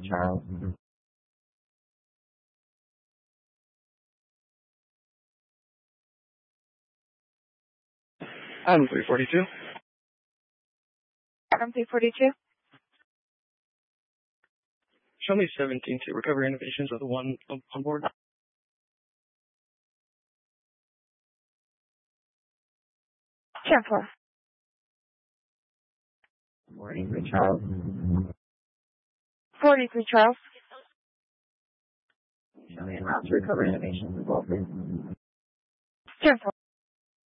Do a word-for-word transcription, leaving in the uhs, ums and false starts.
Charles. I'm three forty-two. I'm three forty-two. Show me seventeen to Recovery Innovations with the one on on board. ten four. forty-three Charles. forty-three Charles. Show me en route to Recovery Innovations with Wolford. ten four.